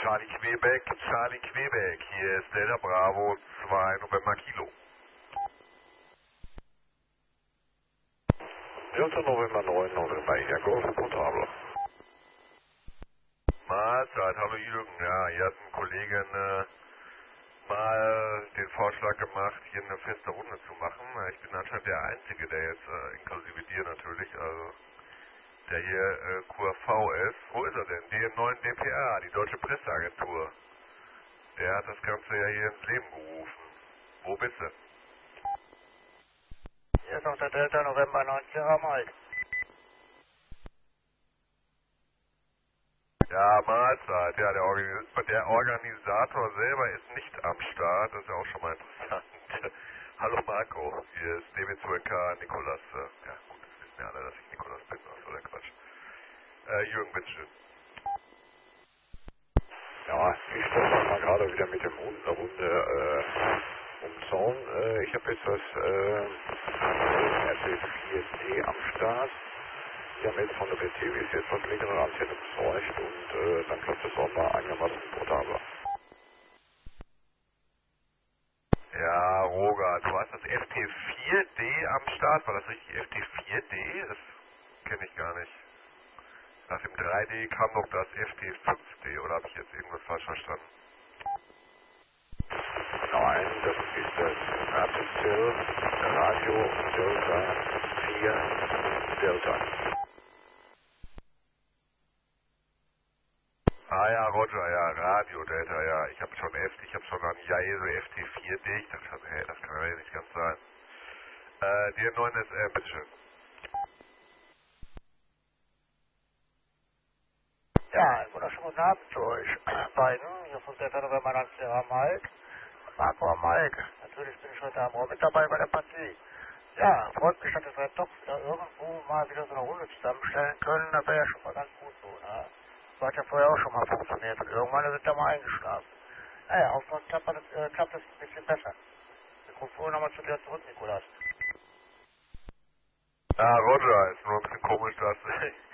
Charlie Quebec, hier ist Delta Bravo 2 November Kilo. Delta November 9 November India Golf Portable. Mahlzeit, hallo Jürgen, ja, hier hat ein Kollege mal den Vorschlag gemacht, hier eine feste Runde zu machen. Ich bin anscheinend der Einzige, der jetzt, inklusive dir natürlich, also der hier QRV ist. Wo ist er denn? Den neuen DPA, die Deutsche Presseagentur. Der hat das Ganze ja hier ins Leben gerufen. Wo bist du? Hier ist noch der Delta November 9 Sierra Mike. Ja, Mahlzeit. Ja, der Organisator selber ist nicht am Start. Das ist ja auch schon mal interessant. Hallo Marco, hier ist DB2K Nikolas. Ja gut, das wissen ja alle, dass ich Nikolas bin. Was soll der Quatsch? Jürgen, bitteschön. Ja, ich spreche mal gerade wieder mit dem Hund eine Runde um Zaun. Ich habe jetzt das RC4D am Start. Wir haben jetzt von der BTWs jetzt was längere Antenne besorgt und dann klappt das auch mal einigermaßen portabel. Ja, Roger, du hast das FT4D am Start. War das richtig FT4D? Das kenne ich gar nicht. Nach dem 3D kam noch das FT5D, oder habe ich jetzt irgendwas falsch verstanden? Nein, das ist das Artikel Radio Delta 4 Delta. Ah ja, Roger, ja, Radio Delta, ja. Ich habe schon an Jaeso FT4D. Ich dachte schon, hey, das kann ja nicht ganz sein. Der 9SR, bitteschön. Ja, einen wunderschönen guten Abend zu euch beiden. Hier von Delta November 9 Sierra Mike. Marco und Mike. Natürlich bin ich heute Abend auch mit dabei bei der Partie. Ja, freut mich, dass wir vielleicht doch wieder irgendwo mal wieder so eine Runde zusammenstellen können. Das wäre ja schon mal ganz gut so, ne? Das hat ja vorher auch schon mal funktioniert und irgendwann sind wir mal eingeschlafen. Naja, hoffentlich klappt das ein bisschen besser. Mikrofon nochmal zu dir zurück, Nikolas. Ah, Roger, ist nur ein bisschen komisch, dass